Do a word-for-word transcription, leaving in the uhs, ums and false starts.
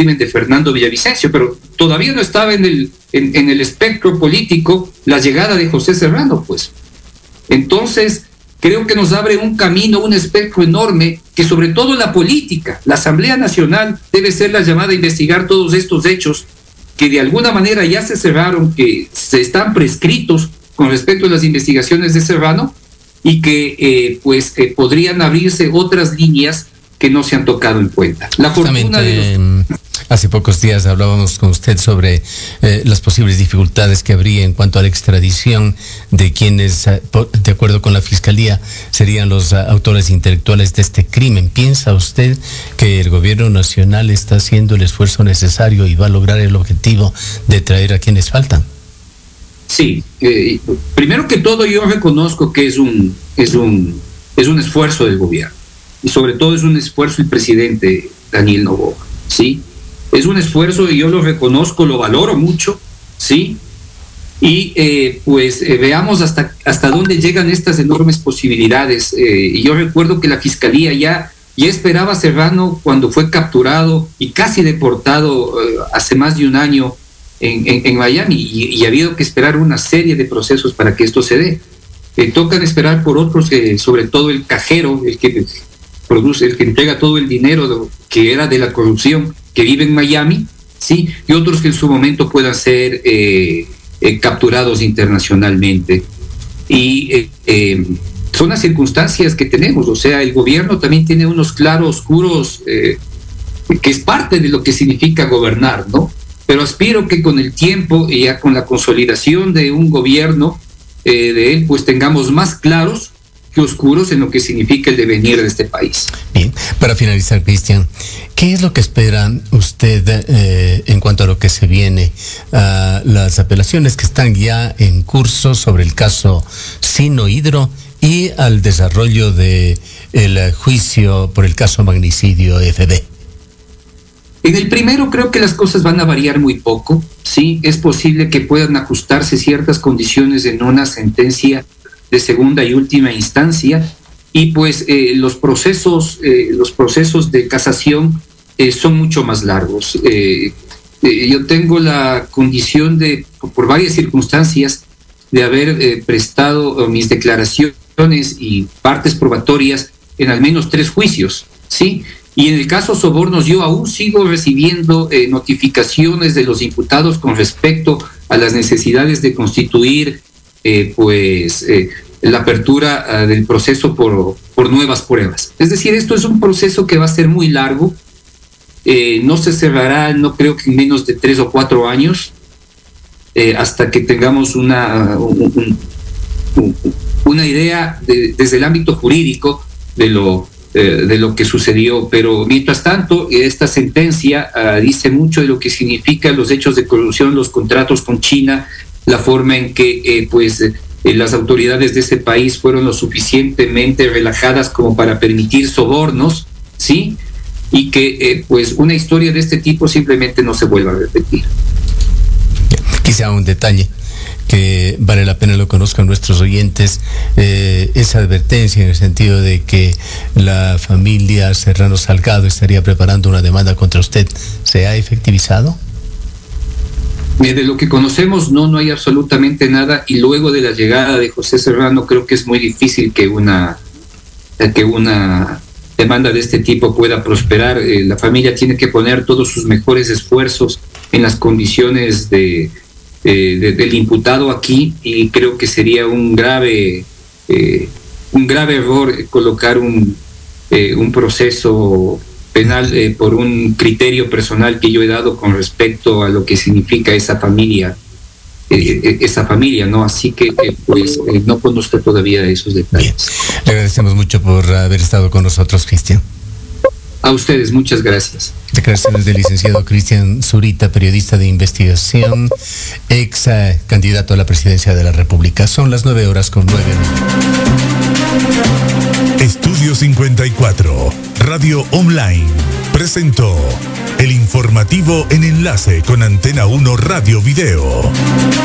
crimen de Fernando Villavicencio, pero todavía no estaba en el, en, en el espectro político la llegada de José Serrano, pues. Entonces, creo que nos abre un camino, un espectro enorme, que sobre todo la política, la Asamblea Nacional debe ser la llamada a investigar todos estos hechos que de alguna manera ya se cerraron, que se están prescritos con respecto a las investigaciones de Serrano, y que eh, pues eh, podrían abrirse otras líneas que no se han tocado en cuenta. La fortuna de los... Hace pocos días hablábamos con usted sobre eh, las posibles dificultades que habría en cuanto a la extradición de quienes, eh, de acuerdo con la Fiscalía, serían los uh, autores intelectuales de este crimen. ¿Piensa usted que el gobierno nacional está haciendo el esfuerzo necesario y va a lograr el objetivo de traer a quienes faltan? Sí, eh, primero que todo yo reconozco que es un, es un, es un esfuerzo del gobierno, y sobre todo es un esfuerzo del presidente Daniel Noboa, ¿sí? Es un esfuerzo y yo lo reconozco, lo valoro mucho, ¿sí? Y eh, pues eh, veamos hasta, hasta dónde llegan estas enormes posibilidades. Eh, y yo recuerdo que la Fiscalía ya, ya esperaba a Serrano cuando fue capturado y casi deportado eh, hace más de un año en, en, en Miami, y, y ha habido que esperar una serie de procesos para que esto se dé. Eh, tocan esperar por otros, eh, sobre todo el cajero, el que produce, el que entrega todo el dinero de, que era de la corrupción, que vive en Miami, ¿sí? Y otros que en su momento puedan ser eh, eh, capturados internacionalmente. Y eh, eh, son las circunstancias que tenemos, o sea, el gobierno también tiene unos claroscuros eh, que es parte de lo que significa gobernar, ¿no? Pero aspiro que con el tiempo y ya con la consolidación de un gobierno eh, de él, pues tengamos más claros que oscuros en lo que significa el devenir de este país. Bien, para finalizar, Cristian, ¿qué es lo que espera usted eh, en cuanto a lo que se viene? Uh, las apelaciones que están ya en curso sobre el caso Sino Hidro y al desarrollo de el juicio por el caso magnicidio F B. En el primero creo que las cosas van a variar muy poco, sí, es posible que puedan ajustarse ciertas condiciones en una sentencia de segunda y última instancia, y pues eh, los procesos eh, los procesos de casación eh, son mucho más largos. Eh, eh, yo tengo la condición de, por varias circunstancias, de haber eh, prestado mis declaraciones y partes probatorias en al menos tres juicios, ¿sí? Y en el caso sobornos yo aún sigo recibiendo eh, notificaciones de los imputados con respecto a las necesidades de constituir Eh, pues eh, la apertura uh, del proceso por, por nuevas pruebas. Es decir, esto es un proceso que va a ser muy largo, eh, no se cerrará, no creo que en menos de tres o cuatro años, eh, hasta que tengamos una, un, un, una idea de, desde el ámbito jurídico de lo, eh, de lo que sucedió. Pero mientras tanto, esta sentencia uh, dice mucho de lo que significan los hechos de corrupción, los contratos con China, la forma en que eh, pues eh, las autoridades de ese país fueron lo suficientemente relajadas como para permitir sobornos, ¿sí? Y que eh, pues una historia de este tipo simplemente no se vuelva a repetir. Quizá un detalle que vale la pena lo conozcan nuestros oyentes, eh, esa advertencia en el sentido de que la familia Serrano Salgado estaría preparando una demanda contra usted, ¿se ha efectivizado? De lo que conocemos, no, no hay absolutamente nada, y luego de la llegada de José Serrano creo que es muy difícil que una, que una demanda de este tipo pueda prosperar. Eh, la familia tiene que poner todos sus mejores esfuerzos en las condiciones de, de, de, del imputado aquí, y creo que sería un grave, eh, un grave error colocar un, eh, un proceso penal eh, por un criterio personal que yo he dado con respecto a lo que significa esa familia, eh, esa familia, ¿no? Así que eh, pues eh, no conozco todavía esos detalles. Bien. Le agradecemos mucho por haber estado con nosotros, Cristian. A ustedes, muchas gracias. Declaraciones del licenciado Cristian Zurita, periodista de investigación, ex eh, candidato a la presidencia de la República. Son las nueve horas con nueve minutos. Estudio cincuenta y cuatro, Radio Online, presentó el informativo en enlace con Antena uno Radio Video.